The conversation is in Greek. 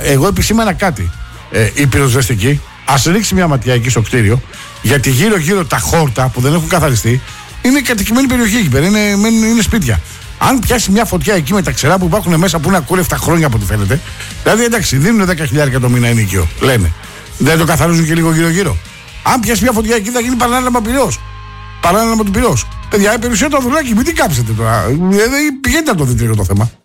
εγώ επισήμανα κάτι. Η πυροσβεστική, ας ρίξει μια ματιά εκεί στο κτίριο, γιατί γύρω-γύρω τα χόρτα που δεν έχουν καθαριστεί είναι κατοικημένη περιοχή εκεί πέρα, είναι σπίτια. Αν πιάσει μια φωτιά εκεί με τα ξερά που υπάρχουν μέσα που είναι ακούρευτα χρόνια από ό,τι φαίνεται, δηλαδή εντάξει, δίνουν 10.000 το μήνα ενοίκιο, λένε. Δεν το καθαρίζουν και λίγο γύρω-γύρω. Αν πιάσει μια φωτιά εκεί θα γίνει παράναμα πυρός. Παράναμα του πυρός. Παιδιά, η περιουσία του Ανδρουλάκη, μην την κάψετε τώρα. Πηγαίνετε να το δείτε το θέμα.